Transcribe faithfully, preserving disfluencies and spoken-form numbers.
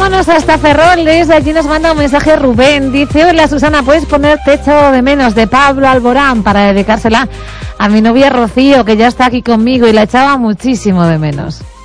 vámonos hasta Ferrol. Desde allí nos manda un mensaje Rubén. Dice: hola Susana, ¿puedes poner Te echo de menos de Pablo Alborán para dedicársela a mi novia Rocío, que ya está aquí conmigo y la echaba muchísimo de menos?